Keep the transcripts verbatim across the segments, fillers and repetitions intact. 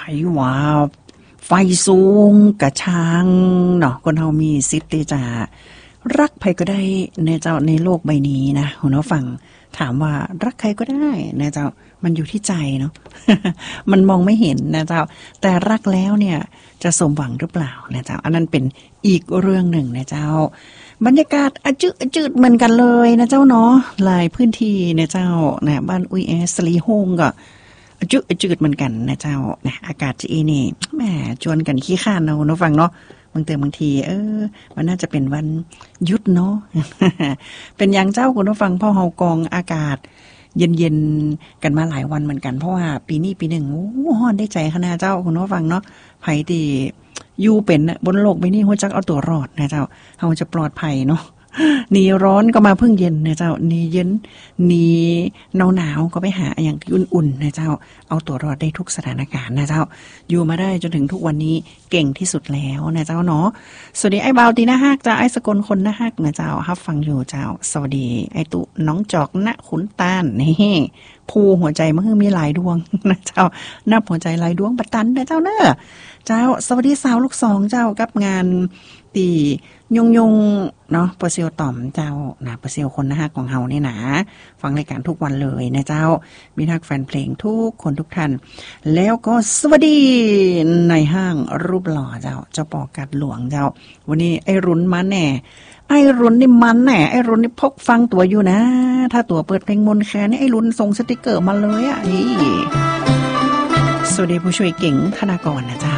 ว่าไฟสูงกระช่างเนาะคนเฮามีสิทธิ์ที่จะรักใครก็ได้ในเจ้าในโลกใบนี้นะคุณผู้ฟังถามว่ารักใครก็ได้นะเจ้ามันอยู่ที่ใจเนาะ มันมองไม่เห็นนะเจ้าแต่รักแล้วเนี่ยจะสมหวังหรือเปล่านะเจ้าอันนั้นเป็นอีกเรื่องหนึ่งนะเจ้าบรรยากาศอจืดอจืดเหมือนกันเลยนะเจ้าเนาะหลายพื้นที่นะเจ้านะบ้านอุ้ยแอสลีโฮงก็อจืดอจืดเหมือนกันนะเจ้านะอากาศจีนี่แหมชวนกันขี้ข้านเอาเนาะฟังเนาะบางเติมบางทีเออมันน่าจะเป็นวันหยุดเนาะ เป็นอย่างเจ้าคุณผู้ฟังพ่อเฮากองอากาศเย็นๆกันมาหลายวันเหมือนกันเพราะว่าปีนี้ปีหนึ่งโอ้ฮ้อนได้ใจขนาดเจ้าคุณผู้ฟังเนาะไผที่อยู่เป็นบนโลกใบนี้หัวจักเอาตัวรอดนะเจ้าเฮาจะปลอดภัยเนาะหนีร้อนก็มาพึ่งเย็นนะเจ้าหนีเย็นหนีหนาวๆก็ไปหาอย่างอุ่นๆนะเจ้าเอาตัวรอดได้ทุกสถานการณ์นะเจ้าอยู่มาได้จนถึงทุกวันนี้เก่งที่สุดแล้วนะเจ้าเนาะสวัสดีไอ้บาวตีนะฮักจ้าไอ้สกลคนนะฮักนะเจ้าฮับฟังอยู่เจ้าสวัสดีไอ้ตุน้องจอกณขุนตาลนี่ภูหัวใจมันคือมีหลายดวงนะเจ้านับหัวใจหลายดวงบัดตันนะเจ้าเนอะเจ้าสวัสดีสาวลูกสองเจ้ากับงานตียงยงเนาะเปอร์เซียวต่อมเจ้านะเปอร์เซียวคนนะฮะของเฮานี่นะฟังรายการทุกวันเลยนะเจ้ามีทักแฟนเพลงทุกคนทุกท่านแล้วก็สวัสดีในห้างรูปหล่อเจ้าเจ้าปอกัดหลวงเจ้าวันนี้ไอ้รุนมาแน่ไอ้รุนนี่มันแน่ไอ้รุนนี่พกฟังตัวอยู่นะถ้าตัวเปิดเพลงมนแคนนี่ไอ้รุนส่งสติกเกอร์มาเลยอ่ะนี่สวัสดีผู้ช่วยเก่งธนากรนะเจ้า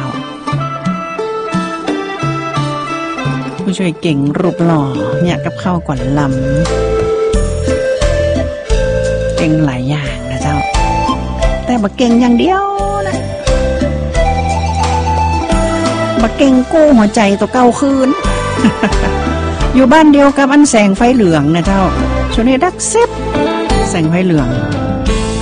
ผู้ช่วยเก่งรูปหล่อเนี่ยกับข้าวก่อนลำเก่งหลายอย่างนะเจ้าแต่บักเก่งอย่างเดียวนะบักเก่งกู้หัวใจตัวเก่าคืน อยู่บ้านเดียวกับอันแสงไฟเหลืองนะเจ้าช่วงนี้ดักเซฟแสงไฟเหลือง